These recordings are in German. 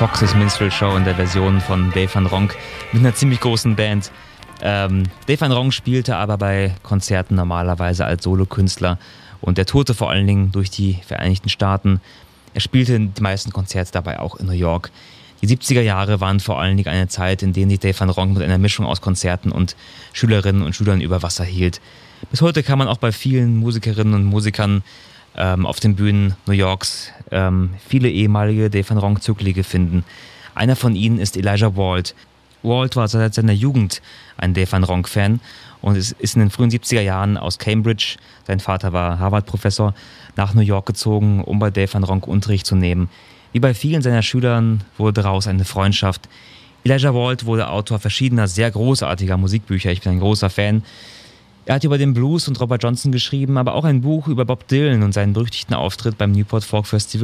Fox's Minstrel Show in der Version von Dave Van Ronk mit einer ziemlich großen Band. Dave Van Ronk spielte aber bei Konzerten normalerweise als Solokünstler und er tourte vor allen Dingen durch die Vereinigten Staaten. Er spielte die meisten Konzerte dabei auch in New York. Die 70er Jahre waren vor allen Dingen eine Zeit, in der sich Dave Van Ronk mit einer Mischung aus Konzerten und Schülerinnen und Schülern über Wasser hielt. Bis heute kann man auch bei vielen Musikerinnen und Musikern auf den Bühnen New Yorks viele ehemalige Dave Van Ronk-Zöglinge finden. Einer von ihnen ist Elijah Wald. Wald war seit seiner Jugend ein Dave Van Ronk-Fan und ist in den frühen 70er Jahren aus Cambridge, sein Vater war Harvard-Professor, nach New York gezogen, um bei Dave Van Ronk Unterricht zu nehmen. Wie bei vielen seiner Schülern wurde daraus eine Freundschaft. Elijah Wald wurde Autor verschiedener sehr großartiger Musikbücher. Ich bin ein großer Fan. Er hat über den Blues und Robert Johnson geschrieben, aber auch ein Buch über Bob Dylan und seinen berüchtigten Auftritt beim Newport Folk Festival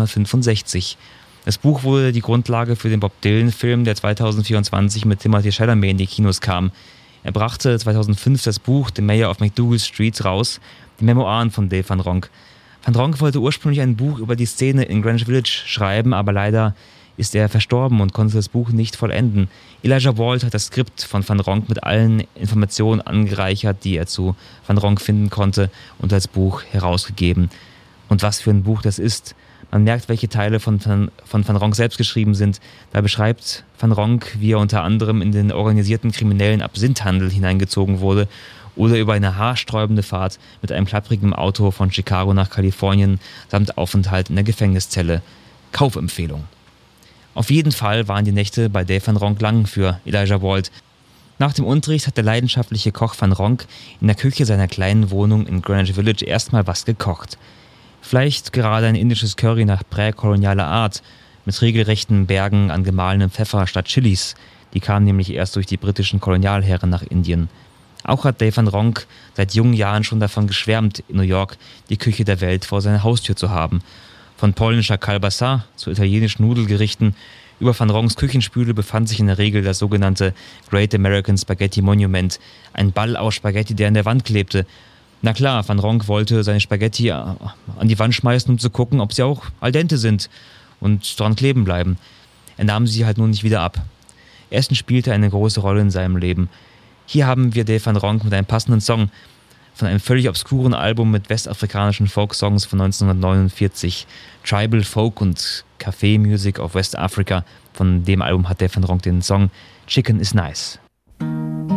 1965. Das Buch wurde die Grundlage für den Bob Dylan-Film, der 2024 mit Timothée Chalamet in die Kinos kam. Er brachte 2005 das Buch The Mayor of MacDougal Street raus, die Memoiren von Dave Van Ronk. Van Ronk wollte ursprünglich ein Buch über die Szene in Greenwich Village schreiben, aber leider ist er verstorben und konnte das Buch nicht vollenden. Elijah Wald hat das Skript von Van Ronk mit allen Informationen angereichert, die er zu Van Ronk finden konnte, und als Buch herausgegeben. Und was für ein Buch das ist. Man merkt, welche Teile von Van Ronk selbst geschrieben sind. Da beschreibt Van Ronk, wie er unter anderem in den organisierten kriminellen Absinthhandel hineingezogen wurde oder über eine haarsträubende Fahrt mit einem klapprigen Auto von Chicago nach Kalifornien samt Aufenthalt in der Gefängniszelle. Kaufempfehlung. Auf jeden Fall waren die Nächte bei Dave Van Ronk lang für Elijah Wald. Nach dem Unterricht hat der leidenschaftliche Koch Van Ronk in der Küche seiner kleinen Wohnung in Greenwich Village erstmal was gekocht. Vielleicht gerade ein indisches Curry nach präkolonialer Art, mit regelrechten Bergen an gemahlenem Pfeffer statt Chilis. Die kamen nämlich erst durch die britischen Kolonialherren nach Indien. Auch hat Dave Van Ronk seit jungen Jahren schon davon geschwärmt, in New York die Küche der Welt vor seiner Haustür zu haben. Von polnischer Kalbasa zu italienischen Nudelgerichten über Van Ronks Küchenspüle befand sich in der Regel das sogenannte Great American Spaghetti Monument, ein Ball aus Spaghetti, der an der Wand klebte. Na klar, Van Ronk wollte seine Spaghetti an die Wand schmeißen, um zu gucken, ob sie auch al dente sind und dran kleben bleiben. Er nahm sie halt nur nicht wieder ab. Essen spielte eine große Rolle in seinem Leben. Hier haben wir Dave Van Ronk mit einem passenden Song von einem völlig obskuren Album mit westafrikanischen Folksongs von 1949. Tribal Folk und Café Music of West Africa. Von dem Album hat Dave Van Ronk den Song Chicken is Nice.